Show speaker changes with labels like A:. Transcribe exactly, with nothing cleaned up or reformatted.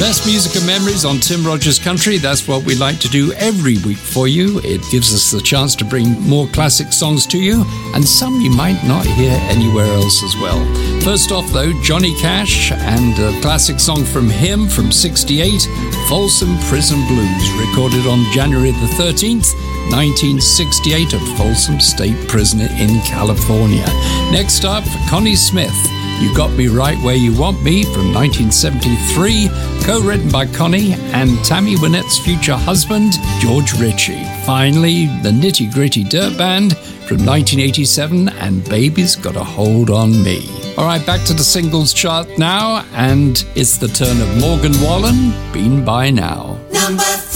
A: best music and memories on Tim Rogers Country. That's what we like to do every week for you. It gives us the chance to bring more classic songs to you, and some you might not hear anywhere else as well. First off, though, Johnny Cash and a classic song from him from sixty-eight, Folsom Prison Blues, recorded on January the thirteenth, nineteen sixty-eight at Folsom State Prison in California. Next up, Connie Smith, You Got Me Right Where You Want Me from nineteen seventy-three, co-written by Connie and Tammy Wynette's future husband, George Ritchie. Finally, the Nitty Gritty Dirt Band from nineteen eighty-seven and Baby's Got a Hold on Me. All right, back to the singles chart now, and it's the turn of Morgan Wallen, Been By Now. Number